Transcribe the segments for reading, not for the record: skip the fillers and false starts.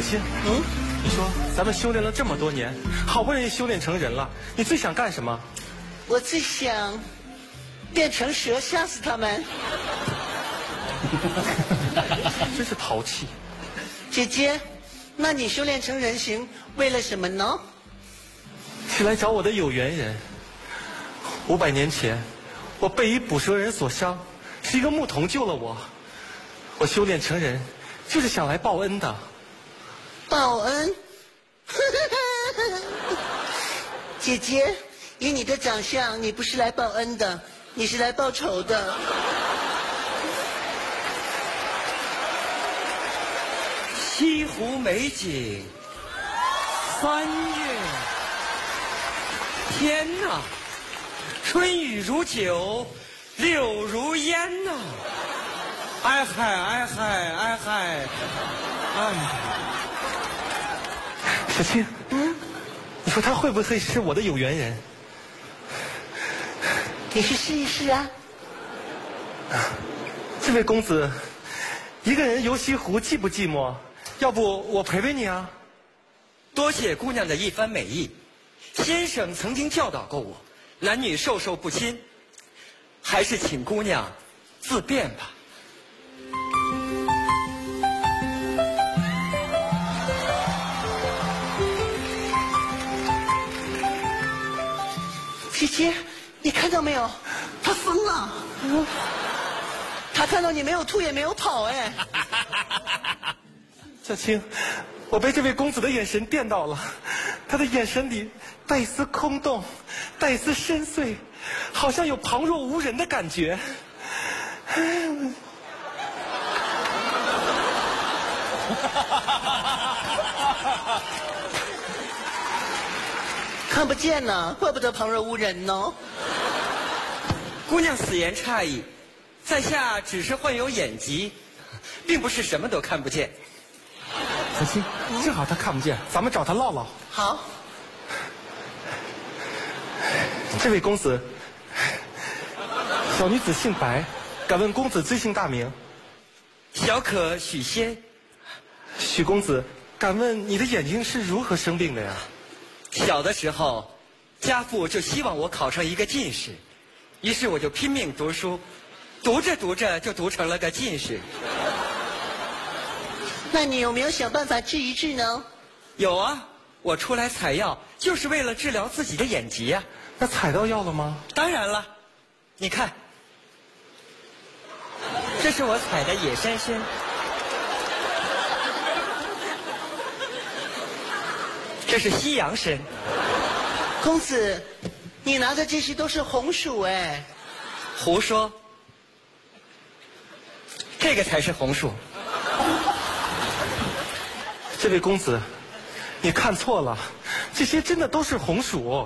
欣，你说咱们修炼了这么多年，好不容易修炼成人了，你最想干什么？ 我最想变成蛇吓死他们。 真是淘气。 姐姐，那你修炼成人形为了什么呢？ 是来找我的有缘人。500年前，我被一捕蛇人所伤，是一个牧童救了我。我修炼成人，就是想来报恩的。 报恩？姐姐，以你的长相，你不是来报恩的，你是来报仇的。 西湖美景，3月，天哪，春雨如酒，柳如烟呐！哎嗨哎嗨哎嗨，哎！ 小青，你说他会不会是我的有缘人？ 你去试一试啊！ 这位公子，一个人游西湖寂不寂寞？要不我陪陪你啊？ 多谢姑娘的一番美意，先生曾经教导过我，男女授受不亲，还是请姑娘自便吧。 姐姐，你看到没有？他疯了。他看到你没有吐也没有跑，哎。 小青，我被这位公子的眼神电到了，他的眼神里带一丝空洞，带一丝深邃，好像有旁若无人的感觉。 看不见呢，怪不得旁若无人呢。 姑娘此言差矣，在下只是患有眼疾，并不是什么都看不见。 小青，正好他看不见，咱们找他唠唠。 好。 这位公子，小女子姓白，敢问公子尊姓大名？ 小可许仙。 许公子，敢问你的眼睛是如何生病的呀？ 小的时候，家父就希望我考上一个进士，于是我就拼命读书，读着读着就读成了个进士。 那你有没有想办法治一治呢？ 有啊，我出来采药就是为了治疗自己的眼疾呀。 那采到药了吗？ 当然了，你看，这是我采的野山参，这是西洋参。 公子，你拿的这些都是红薯哎。 胡说，这个才是红薯。 这位公子，你看错了，这些真的都是红薯。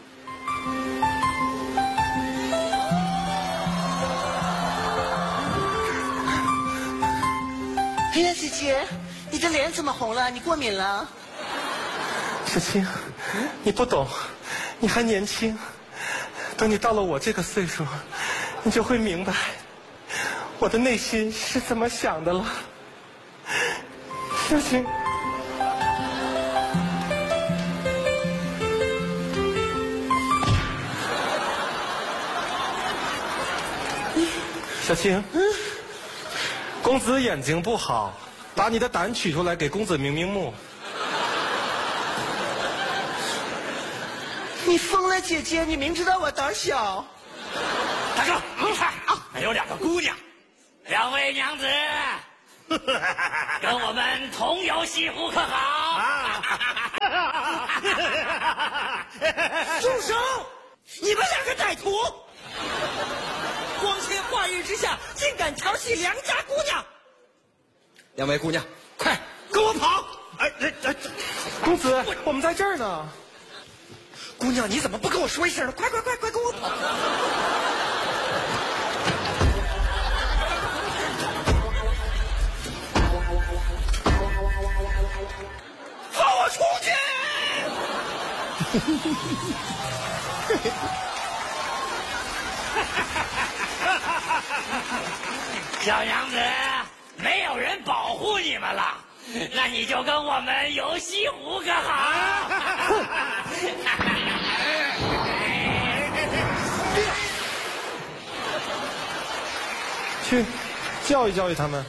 哎呀，姐姐，你的脸怎么红了？你过敏了？ 小青，你不懂，你还年轻，等你到了我这个岁数，你就会明白我的内心是怎么想的了。小青。小青，公子眼睛不好，把你的胆取出来给公子明明目。 你疯了，姐姐！你明知道我胆小。 大哥，你看啊，还有2个姑娘，2位娘子，跟我们同游西湖可好？ 住手！你们2个歹徒！光天化日之下，竟敢调戏良家姑娘！2位姑娘，快跟我跑！ 公子，我们在这儿呢。 姑娘，你怎么不跟我说一声呢？快跟我跑！放我出去！ 小娘子，没有人保护你们了， 那你就跟我们游西湖可好？ 去教育教育他们。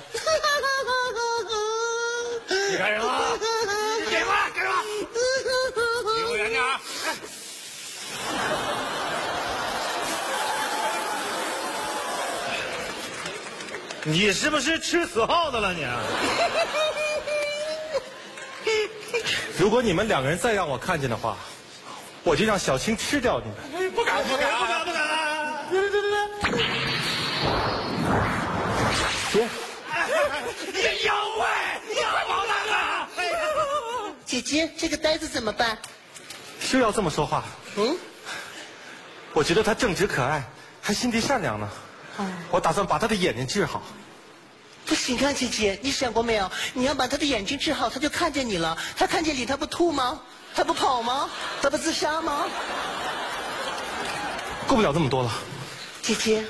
你干什么？给我，干什么？离我远点儿！ 你是不是吃死耗子了你？ 如果你们2个人再让我看见的话，我就让小青吃掉你们。 不敢，不敢，不敢，不敢！ 别， 你妖怪，你快跑哪啊！ 姐姐，这个呆子怎么办？ 就要这么说话。 嗯， 我觉得他正直可爱，还心地善良呢。我打算把他的眼睛治好。 不行啊，姐姐，你想过没有？你要把他的眼睛治好，他就看见你了。他看见你，他不吐吗？他不跑吗？他不自杀吗？ 顾不了这么多了。 姐姐，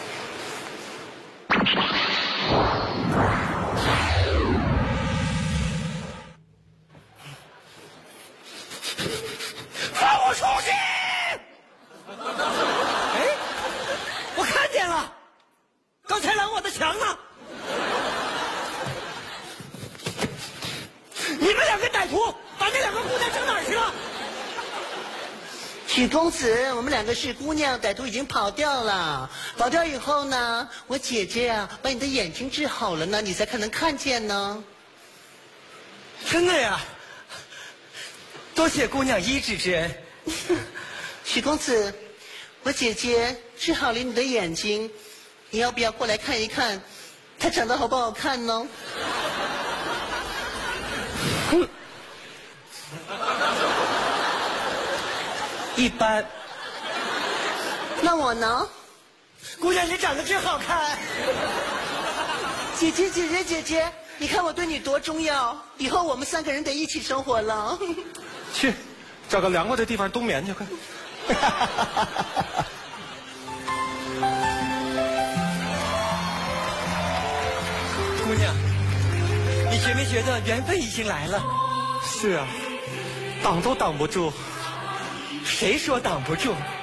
放我出去！哎，我看见了，刚才拦我的墙呢。你们2个歹徒把那2个姑娘整哪儿去了？ 许公子，我们2个是姑娘，歹徒已经跑掉了。跑掉以后呢，我姐姐啊，把你的眼睛治好了呢，你才可能看见呢。 真的呀？多谢姑娘医治之恩。 许公子，我姐姐治好了你的眼睛，你要不要过来看一看，她长得好不好看呢？ 一般。 那我呢？ 姑娘，你长得真好看。 姐姐，姐姐，姐姐，你看我对你多重要，以后我们3个人得一起生活了。 去，找个凉快的地方冬眠去，快。 姑娘，你觉没觉得缘分已经来了？ 是啊，挡都挡不住。 谁说挡不住？